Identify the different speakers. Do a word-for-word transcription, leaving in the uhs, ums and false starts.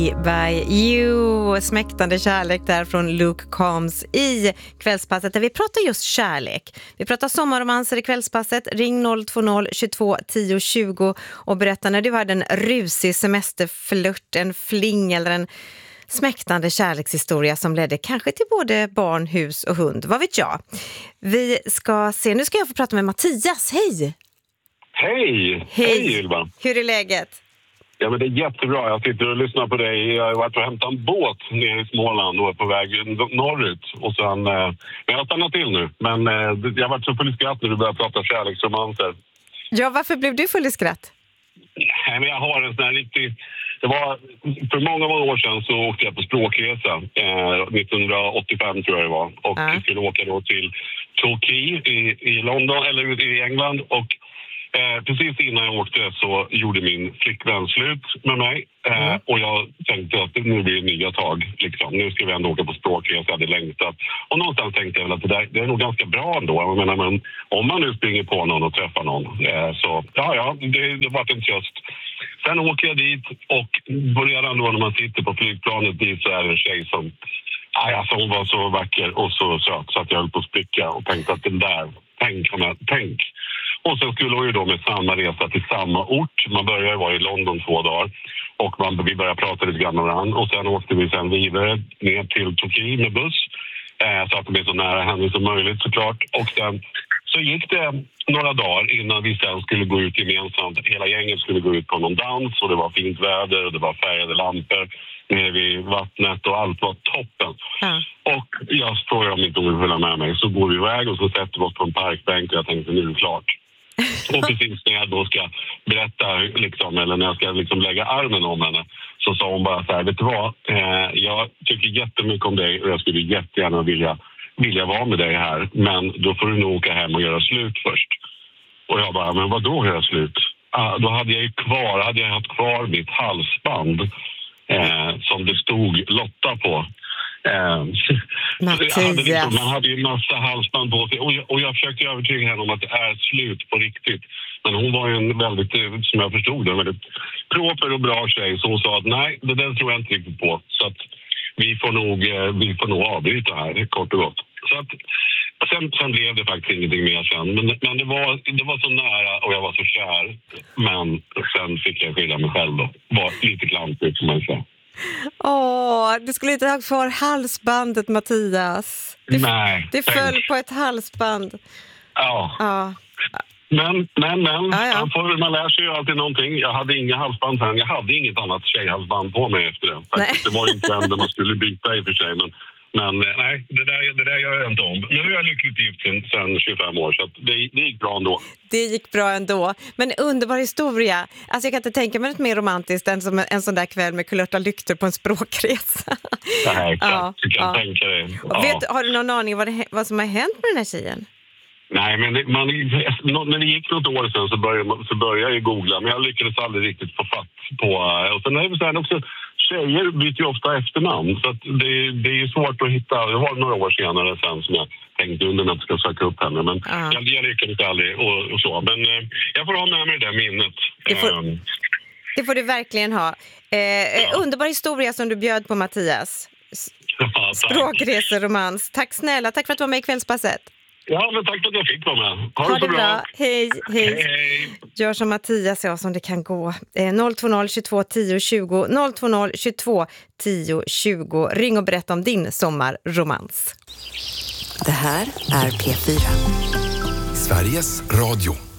Speaker 1: By You, smäktande kärlek där från Luke Combs i Kvällspasset där vi pratar just kärlek. Vi pratar sommarromanser i Kvällspasset. Ring noll två noll tjugotvå tio tjugo och berätta när du hade en rusig semesterflört, en fling eller en smäktande kärlekshistoria som ledde kanske till både barn, hus och hund. Vad vet jag? Vi ska se, nu ska jag få prata med Mattias. Hej!
Speaker 2: Hej!
Speaker 1: Hej,
Speaker 2: Hej Ylva!
Speaker 1: Hur är läget?
Speaker 2: Ja, men det är jättebra. Jag sitter och lyssnar på dig. Jag har varit och hämtat en båt nere i Småland och är på väg norrut. Och sen, eh, jag har stannat till nu. Men eh, jag har varit så full i skratt när du börjar prata kärleksromanser.
Speaker 1: Ja, varför blev du full i skratt?
Speaker 2: Nej, men jag har en sån här riktig... Det var, för många, många år sedan så åkte jag på språkresa. Eh, nittonhundraåttiofem tror jag det var. Och
Speaker 1: Ja.
Speaker 2: jag skulle åka då till Torquay i, i London, eller i England. Och Eh, precis innan jag åkte så gjorde min flickvän slut med mig. Eh,
Speaker 1: Mm.
Speaker 2: Och jag tänkte att nu blir det nya tag. Liksom. Nu ska vi ändå åka på språkresa, jag hade längtat. Och någonstans tänkte jag väl att det, där, det är nog ganska bra ändå. Jag menar, men om man nu springer på någon och träffar någon. Eh, så ja, ja, det, det var en tröst. Sen åker jag dit och börjar då när man sitter på flygplanet dit så är det en tjej som... Aj, alltså, hon var så vacker och så söt så att jag höll på att spricka och tänkte att den där, tänk om jag, tänk. Och sen skulle hon ju då med samma resa till samma ort. Man började vara i London två dagar och man, vi började prata lite grann med varandra. Och sen åkte vi sen vidare ner till Torquay med buss. Eh, så att det blev så nära henne som möjligt såklart. Och sen så gick det några dagar innan vi sen skulle gå ut gemensamt. Hela gänget skulle gå ut på någon dans och det var fint väder och det var färgade lampor nere vid vattnet och allt var toppen.
Speaker 1: Ja.
Speaker 2: Och jag frågade om inte hon ville följa med mig. Så går vi iväg och så sätter vi oss på en parkbänk och jag tänkte nu är det klart. Och precis när jag då ska berätta liksom, eller när jag ska liksom lägga armen om henne så sa hon bara så här, vet du vad? Eh, jag tycker jättemycket om dig och jag skulle jättegärna vilja, vilja vara med dig här. Men då får du nog åka hem och göra slut först. Och jag bara, men vad då göra slut? Ah, då hade jag ju kvar, hade jag haft kvar mitt halsband eh, som det stod Lotta på. Eh,
Speaker 1: Mattias.
Speaker 2: hade liksom, man hade ju en massa halsband på sig och jag, och jag försökte övertyga henne om att det är slut på riktigt. Men hon var ju en väldigt, som jag förstod det, en väldigt proper och bra tjej. Så hon sa att nej, det där tror jag inte riktigt på. Så att vi får nog, vi får nog avbryta här, kort och gott. Så att, sen, sen blev det faktiskt ingenting mer sen. Men, men det, var, det var så nära och jag var så kär. Men sen fick jag skilja mig själv då. Var lite klantigt som man säger.
Speaker 1: Åh, du skulle inte ha kvar halsbandet, Mattias. Det,
Speaker 2: Nej.
Speaker 1: det föll på ett halsband.
Speaker 2: Ja.
Speaker 1: Ja.
Speaker 2: Men, men, men,
Speaker 1: Ja, ja.
Speaker 2: Man, får, man lär sig ju alltid någonting. Jag hade inga halsband sen. Jag hade inget annat tjejhalsband på mig efter det. Faktiskt. Det var ju inte ändå man skulle byta i och för sig. Men, men nej, det där, det där gör jag inte om. Men nu är jag lyckligt gift sen, sen tjugofem år. Så att det, det gick bra ändå.
Speaker 1: Det gick bra ändå. Men underbar historia. Alltså jag kan inte tänka mig något mer romantiskt än som en, en sån där kväll med kulörta lyktor på en språkresa.
Speaker 2: Nej, exakt.
Speaker 1: Ja,
Speaker 2: Du kan
Speaker 1: ja.
Speaker 2: tänka dig.
Speaker 1: Och
Speaker 2: Ja.
Speaker 1: vet, har du någon aning vad, det, vad som har hänt med den här tjejen?
Speaker 2: Nej, men det, man, när det gick något år sedan så började, man, så började jag googla. Men jag lyckades aldrig riktigt få fatt på... Och sen är det så här också, tjejer byter ju ofta efternamn. Så att det, det är ju svårt att hitta... Det var några år senare sen som jag tänkte under när jag ska söka upp henne. Men
Speaker 1: Ja.
Speaker 2: jag, jag lyckades aldrig och, och så. Men eh, jag får ha med mig det där minnet.
Speaker 1: Det får-
Speaker 2: Ehm,
Speaker 1: Det får du verkligen ha. Eh,
Speaker 2: Ja.
Speaker 1: Underbar historia som du bjöd på, Mattias. S-
Speaker 2: ja, tack.
Speaker 1: Språkreseromans. Tack snälla. Tack för att du var med i Kvällspasset.
Speaker 2: Ja, men tack för att jag fick vara med. Ha,
Speaker 1: Ha
Speaker 2: det så
Speaker 1: det bra. Hej, hej.
Speaker 2: Hej, hej.
Speaker 1: Gör som Mattias, ja, som det kan gå. Eh, noll två noll tjugotvå tio tjugo, noll två noll tjugotvå tio tjugo. Ring och berätta om din sommarromans.
Speaker 3: Det här är P fyra.
Speaker 4: Sveriges Radio.